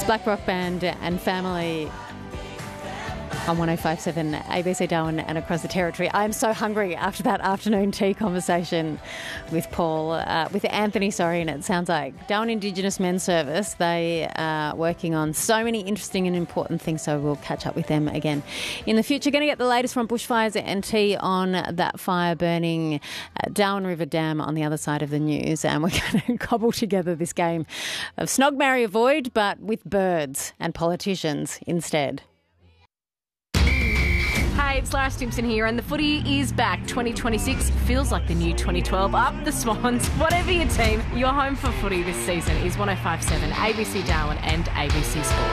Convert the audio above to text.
Black Rock Band and Family on 105.7 ABC Darwin and across the territory. I'm so hungry after that afternoon tea conversation with Anthony, and it sounds like Darwin Indigenous Men's Service, they are working on so many interesting and important things, so we'll catch up with them again in the future. Going to get the latest from bushfires and tea on that fire burning at Darwin River Dam on the other side of the news, and we're going to cobble together this game of Snog, Marry, Avoid, but with birds and politicians instead. Hey, it's Lara Stimpson here, and the footy is back. 2026 feels like the new 2012. Up the Swans. Whatever your team, your home for footy this season is 105.7 ABC Darwin and ABC Sport.